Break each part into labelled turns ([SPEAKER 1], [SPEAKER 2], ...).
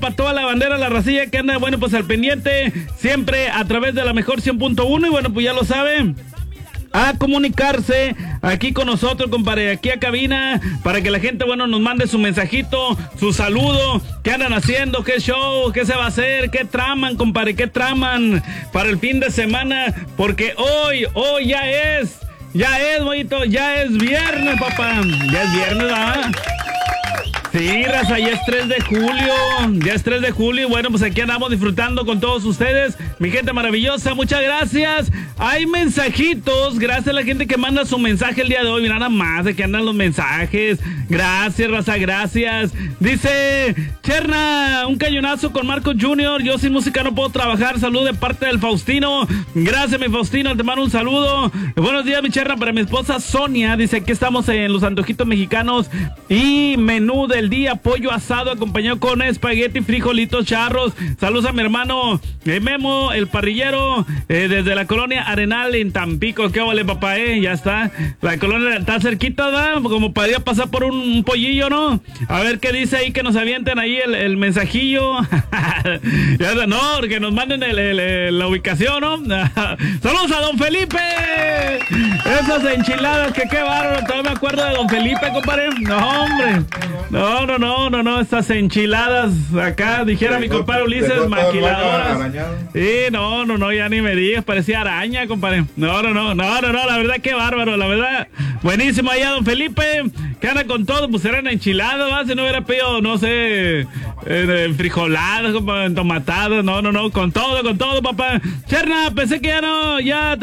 [SPEAKER 1] para toda la bandera, la racilla que anda, bueno, pues al pendiente, siempre a través de la mejor 100.1 y bueno, pues ya lo saben. A comunicarse aquí con nosotros, compadre, aquí a cabina, para que la gente, bueno, nos mande su mensajito, su saludo, qué andan haciendo, qué show, qué se va a hacer, qué traman, compadre, qué traman para el fin de semana, porque hoy ya es, bonito, ya es viernes, papá, ya es viernes, ¿verdad? Sí, raza, ya es 3 de julio, bueno, pues aquí andamos disfrutando con todos ustedes, mi gente maravillosa, muchas gracias. Hay mensajitos, gracias a la gente que manda su mensaje el día de hoy, mira nada más de que andan los mensajes, gracias, raza, gracias. Dice Cherna, un cañonazo con Marcos Jr., yo sin música no puedo trabajar, salud de parte del Faustino, gracias mi Faustino, te mando un saludo. Buenos días mi Cherna, para mi esposa Sonia, dice aquí estamos en los antojitos mexicanos y menú del día, pollo asado acompañado con espagueti, frijolitos, charros. Saludos a mi hermano Memo, el parrillero, desde la colonia Arenal en Tampico. ¿Qué vale, papá? Ya está. La colonia está cerquita, ¿verdad? Como podría pasar por un pollillo, ¿no? A ver qué dice ahí, que nos avienten ahí el mensajillo. No, que nos manden la ubicación, ¿no? Saludos a don Felipe. Esas enchiladas, que qué bárbaro. Todavía me acuerdo de don Felipe, compadre. No, hombre. No, estas enchiladas acá, dijera mi compadre Ulises, maquiladoras. Sí, no, ya ni me digas, parecía araña, compadre. No, la verdad, qué bárbaro, la verdad. Buenísimo allá, don Felipe, que anda con todo, pues eran enchiladas, ¿va? Si no hubiera pedido, no sé, frijoladas, entomatadas, no, con todo, papá. Cherna, pensé que ya.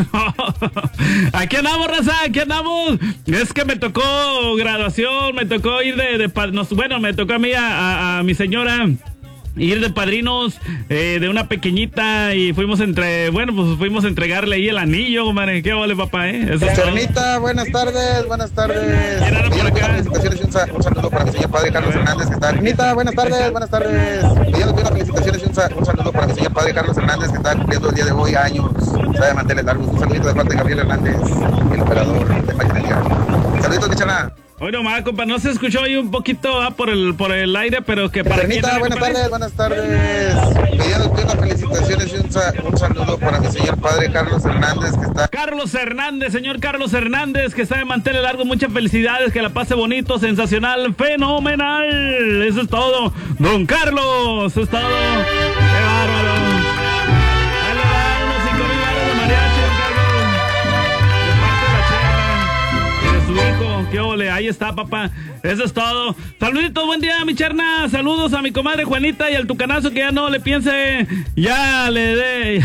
[SPEAKER 1] Aquí andamos, raza, aquí andamos. Es que me tocó graduación, me tocó ir me tocó a mí, a mi señora, ir de padrinos de una pequeñita y fuimos a entregarle ahí el anillo, compadre. ¿Qué vale, papá?
[SPEAKER 2] Chernita, buenas tardes. Felicitaciones y un saludo para mi señor padre Carlos Hernández, que está. Chernita, buenas tardes. Felicitaciones y un saludo para mi señor padre Carlos Hernández, que está cumpliendo el día de hoy años. Sabe mantenerle largos. Un saludito de parte de Gabriel Hernández, el operador de Maquinaria. Saluditos, mi Chana.
[SPEAKER 1] Hoy nomás, compa, no se escuchó ahí un poquito por el aire, pero que para
[SPEAKER 2] Chernita, buenas tardes. Pidiéndote unas felicitaciones y un saludo para mi señor padre Carlos Hernández, que está.
[SPEAKER 1] Señor Carlos Hernández, que está de mantener largo, muchas felicidades, que la pase bonito, sensacional, fenomenal. Eso es todo, don Carlos, eso es todo. Qué bárbaro. Ahí le dan unos 5,000 baros de mariachi, don Carlos, de parte de la Cherna y de su hijo. ¿Qué ole? Ahí está, papá. Eso es todo. Saluditos, buen día, mi Cherna. Saludos a mi comadre Juanita y al tucanazo, que ya no le piense. Ya le dé.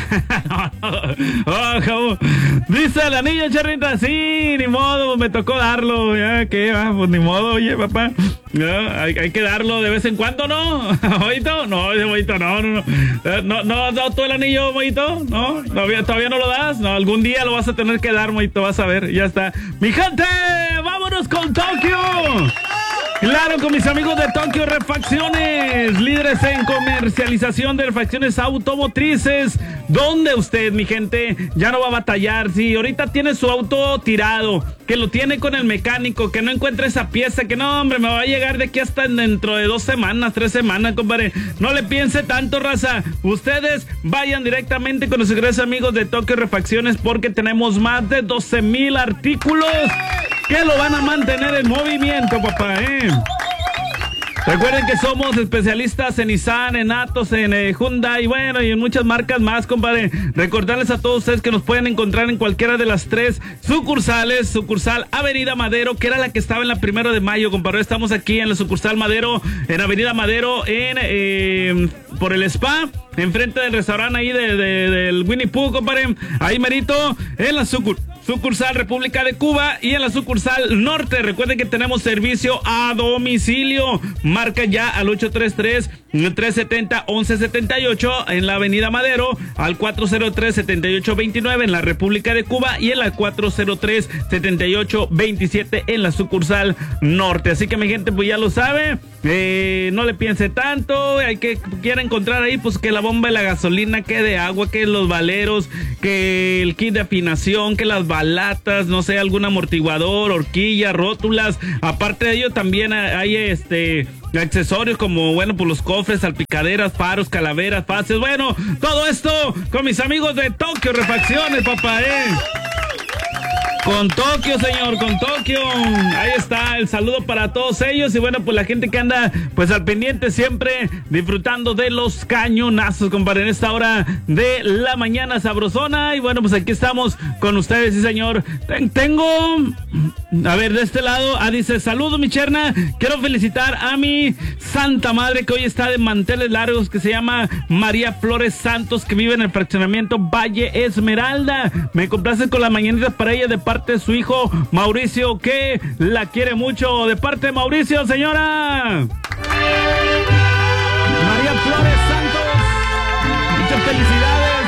[SPEAKER 1] Dice el anillo, Chernita. Sí, ni modo, me tocó darlo. Ya, ¿qué? Pues ni modo, oye, papá. No, hay que darlo de vez en cuando, ¿no? ¿Moito? No, Moito, no. ¿No has dado tú el anillo, Moito? ¿No? ¿Todavía no lo das? No, algún día lo vas a tener que dar, Moito, vas a ver. Ya está. ¡Mi gente! ¡Vámonos con Tokio! Claro, con mis amigos de Tokio Refacciones, líderes en comercialización de refacciones automotrices, donde usted, mi gente, ya no va a batallar. Si ahorita tiene su auto tirado, que lo tiene con el mecánico, que no encuentra esa pieza, que no, hombre, me va a llegar de aquí hasta dentro de 2 semanas, 3 semanas, compadre. No le piense tanto, raza. Ustedes vayan directamente con nuestros grandes amigos de Tokio Refacciones, porque tenemos más de 12,000 artículos que lo van a mantener en movimiento, papá, Recuerden que somos especialistas en Nissan, en Atos, en Hyundai, bueno, y en muchas marcas más, compadre. Recordarles a todos ustedes que nos pueden encontrar en cualquiera de las 3 sucursales. Sucursal Avenida Madero, que era la que estaba en la 1 de mayo, compadre. Estamos aquí en la sucursal Madero, en Avenida Madero, por el spa, enfrente del restaurante ahí del Winnie Pooh, compadre. Ahí merito, en la sucursal República de Cuba y en la sucursal Norte. Recuerden que tenemos servicio a domicilio. Marca ya al 833-370-1178 en la Avenida Madero, al 403-7829 en la República de Cuba y en la 403-7827 en la sucursal Norte. Así que mi gente, pues ya lo sabe, no le piense tanto. Hay que quiera encontrar ahí, pues que la bomba de la gasolina, que de agua, que los valeros, que el kit de afinación, que las balatas, no sé, algún amortiguador, horquilla, rótulas. Aparte de ello, también hay accesorios como, bueno, pues los cofres, salpicaderas, faros, calaveras, fases, bueno, todo esto con mis amigos de Tokio Refacciones, papá, Con Tokio, señor, con Tokio. Ahí está el saludo para todos ellos. Y bueno, pues la gente que anda pues al pendiente siempre disfrutando de los cañonazos, compadre, en esta hora de la mañana sabrosona. Y bueno, pues aquí estamos con ustedes, sí, señor. Tengo, a ver, de este lado, dice, saludos, mi cherna. Quiero felicitar a mi santa madre que hoy está de manteles largos, que se llama María Flores Santos, que vive en el fraccionamiento Valle Esmeralda. Me complace con la mañanita para ella de parte de su hijo Mauricio, que la quiere mucho. De parte de Mauricio, señora María Flores Santos, muchas felicidades.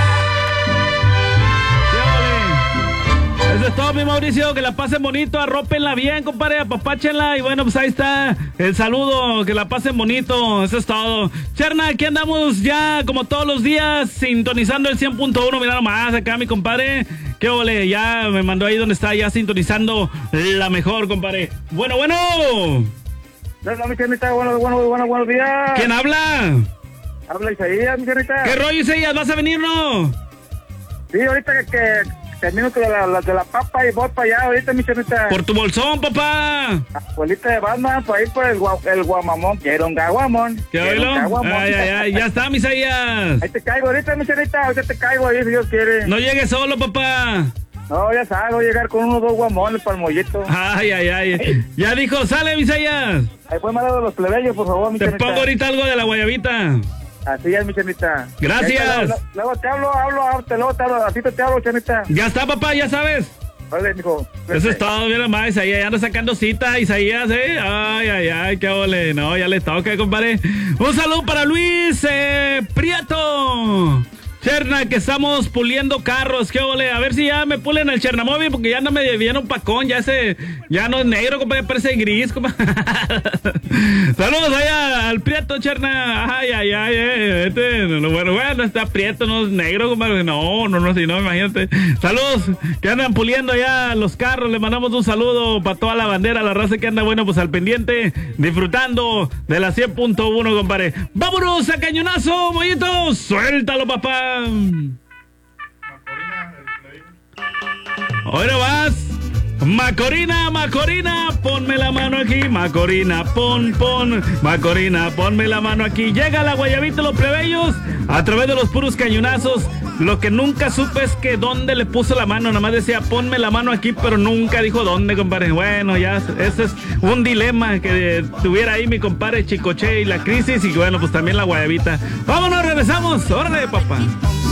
[SPEAKER 1] Eso es todo, mi Mauricio, que la pasen bonito, arrópenla bien, compadre, apapáchenla. Y bueno, pues ahí está el saludo, que la pasen bonito, eso es todo. Cherna, aquí andamos ya como todos los días sintonizando el 100.1, mira nomás acá, mi compadre. Qué ole, ya me mandó ahí donde está, ya sintonizando la mejor, compadre. Bueno.
[SPEAKER 3] Buenos días.
[SPEAKER 1] ¿Quién habla?
[SPEAKER 3] Habla Isaías, mi señorita.
[SPEAKER 1] ¿Qué rollo, Isaías? ¿Vas a venir, no?
[SPEAKER 3] Sí, ahorita que termino con las de la papa y voy para allá, ahorita, mi señorita.
[SPEAKER 1] Por tu bolsón, papá.
[SPEAKER 3] Abuelita de Batman, por ahí por el guamamón. Quiero un guamamón.
[SPEAKER 1] ¿Qué oílo? Ay, ya está, mi Isaías.
[SPEAKER 3] Ahí te caigo ahorita, mi señorita. Ahorita te caigo ahí, si Dios quiere.
[SPEAKER 1] No llegues solo, papá.
[SPEAKER 3] No, ya sabes, voy a llegar con unos 2 guamones para el mollito.
[SPEAKER 1] Ay. Ya dijo, sale, mi Isaías.
[SPEAKER 3] Ahí fue mandado los plebeyos, por favor, mi señorita.
[SPEAKER 1] Te pongo ahorita algo de la guayabita.
[SPEAKER 3] Así es, mi chanita.
[SPEAKER 1] Gracias.
[SPEAKER 3] Luego te hablo, así te hablo, chanita.
[SPEAKER 1] Ya está, papá, ya sabes.
[SPEAKER 3] Vale, mijo.
[SPEAKER 1] Eso es todo, mira más, Isaías anda sacando cita, Isaías, Ay, qué ole. No, ya le toca, compadre. Un saludo para Luis Prieto. Cherna, que estamos puliendo carros, qué ole, a ver si ya me pulen el Chernamóvil, porque ya anda medio bien opacón, ya no es negro, compadre, parece gris, compadre. Saludos allá al Prieto, Cherna. Bueno, está Prieto, no es negro, compadre, no, si no, imagínate. Saludos, que andan puliendo allá los carros, le mandamos un saludo para toda la bandera, la raza que anda, bueno, pues al pendiente, disfrutando de la 100.1, compadre. Vámonos a cañonazo, mollito, suéltalo, papá. Ahora vas. Macorina, ponme la mano aquí. Macorina, Macorina, ponme la mano aquí. Llega la guayabita, los plebeyos, a través de los puros cañonazos. Lo que nunca supe es que dónde le puso la mano. Nada más decía, ponme la mano aquí, pero nunca dijo dónde, compadre. Bueno, ya, ese es un dilema que tuviera ahí mi compadre Chicoche y la crisis. Y bueno, pues también la guayabita. Vámonos, regresamos. Órale, papá.